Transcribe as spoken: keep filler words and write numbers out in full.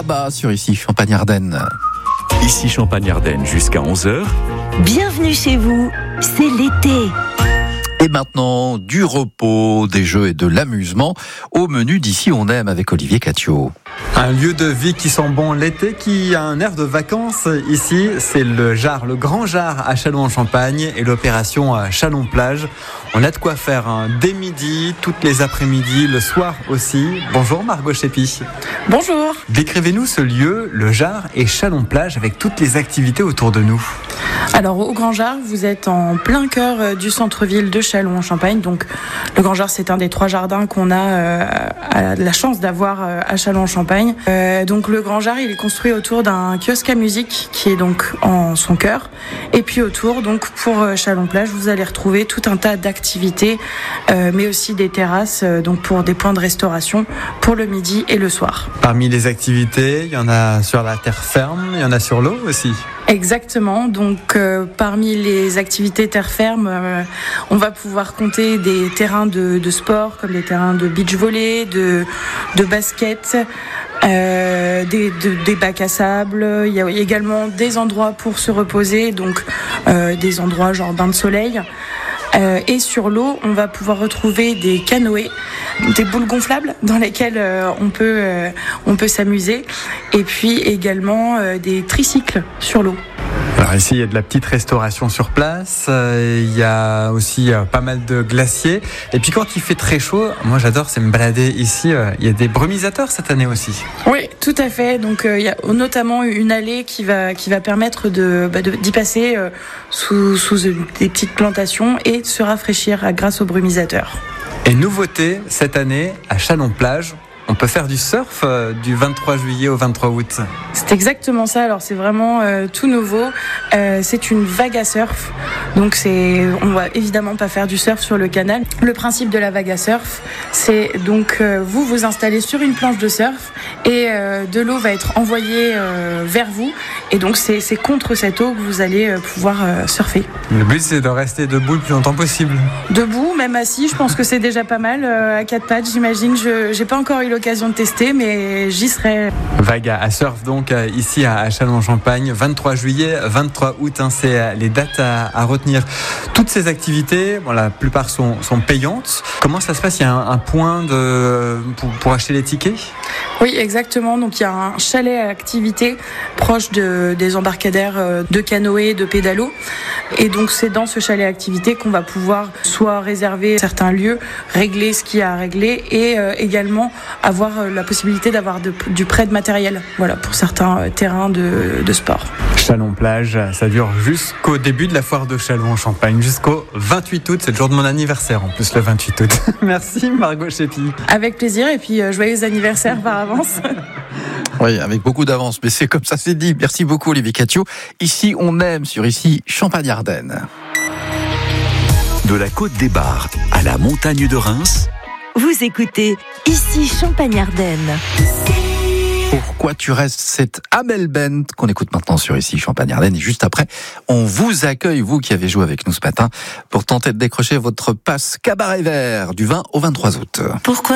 Baba sur ici Champagne-Ardenne. Ici Champagne-Ardenne jusqu'à onze heures. Bienvenue chez vous, c'est l'été. Et maintenant, du repos, des jeux et de l'amusement au menu d'Ici on aime avec Olivier Catio. Un lieu de vie qui sent bon l'été, qui a un air de vacances ici, c'est le Jard, le Grand Jard à Châlons-en-Champagne et l'opération Chalon-Plage. On a de quoi faire hein, dès midi, toutes les après-midi, le soir aussi. Bonjour Margot Chépi. Bonjour. Décrivez-nous ce lieu, le Jard et Chalon-Plage, avec toutes les activités autour de nous. Alors au Grand Jard, vous êtes en plein cœur du centre-ville de Châlons-en-Champagne. Donc le Grand Jard, c'est un des trois jardins qu'on a euh, la chance d'avoir euh, à Châlons-en-Champagne. Euh, donc le Grand Jard, il est construit autour d'un kiosque à musique qui est donc en son cœur. Et puis autour, donc pour euh, Chalon-Plage, vous allez retrouver tout un tas d'activités, euh, mais aussi des terrasses, euh, donc pour des points de restauration pour le midi et le soir. Parmi les activités, il y en a sur la terre ferme, il y en a sur l'eau aussi. Exactement. Donc, euh, parmi les activités terre ferme, euh, on va pouvoir compter des terrains de, de sport, comme des terrains de beach volley, de, de basket, euh, des, de, des bacs à sable. Il y a également des endroits pour se reposer, donc euh, des endroits genre bain de soleil. Euh, et sur l'eau, on va pouvoir retrouver des canoës, des boules gonflables dans lesquelles euh, on peut euh, on peut s'amuser, et puis également euh, des tricycles sur l'eau. Alors ici, il y a de la petite restauration sur place, euh, il y a aussi euh, pas mal de glaciers. Et puis quand il fait très chaud, moi j'adore, c'est me balader ici. Euh, il y a des brumisateurs cette année aussi. Oui, tout à fait. Donc euh, il y a notamment une allée qui va qui va permettre de, bah, de d'y passer euh, sous sous des petites plantations et de se rafraîchir grâce aux brumisateurs. Et nouveauté cette année à Chalon-Plage. On peut faire du surf euh, du vingt-trois juillet au vingt-trois août. C'est exactement ça. Alors c'est vraiment euh, tout nouveau. Euh, c'est une vague à surf. Donc c'est, on va évidemment pas faire du surf sur le canal. Le principe de la vague à surf, c'est donc euh, vous vous installez sur une planche de surf et euh, de l'eau va être envoyée euh, vers vous. Et donc c'est, c'est contre cette eau que vous allez euh, pouvoir euh, surfer. Le but c'est de rester debout le plus longtemps possible. Debout, même assis, je pense que c'est déjà pas mal. Euh, à quatre pattes, j'imagine. Je j'ai pas encore eu l'occasion de tester, mais j'y serai. Vague à surf donc ici à Châlons-en-Champagne, vingt-trois juillet, vingt-trois août, hein, c'est les dates à, à retenir. Toutes ces activités, bon, la plupart sont, sont payantes. Comment ça se passe? Il y a un, un point de, pour, pour acheter les tickets? Oui, exactement. Donc il y a un chalet à activité proche de, des embarcadères de canoë, de pédalo. Et donc c'est dans ce chalet à activité qu'on va pouvoir soit réserver certains lieux, régler ce qu'il y a à régler et euh, également avoir la possibilité d'avoir de, du prêt de matériel, voilà, pour certains euh, terrains de, de sport. Chalon-Plage, ça dure jusqu'au début de la foire de Châlons-en-Champagne, jusqu'au vingt-huit août, c'est le jour de mon anniversaire en plus, le vingt-huit août. Merci Margot Chépi. Avec plaisir, et puis euh, joyeux anniversaire par avance. Oui, avec beaucoup d'avance, mais c'est comme ça, c'est dit. Merci beaucoup Olivier Catio. Ici on aime sur ici Champagne-Ardenne. De la Côte des Bars à la montagne de Reims. Vous écoutez Ici Champagne-Ardenne. Pourquoi tu restes, cette Amel Bent qu'on écoute maintenant sur ici Champagne-Ardenne. Et juste après, on vous accueille, vous qui avez joué avec nous ce matin, pour tenter de décrocher votre passe cabaret vert du vingt au vingt-trois août. Pourquoi